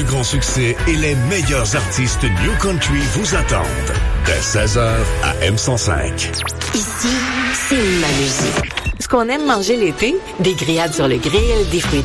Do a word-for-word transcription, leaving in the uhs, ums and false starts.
plus grands succès et les meilleurs artistes New Country vous attendent. Dès seize heures à M cent cinq. Ici, c'est ma musique. Ce qu'on aime manger l'été, des grillades sur le grill, des fruits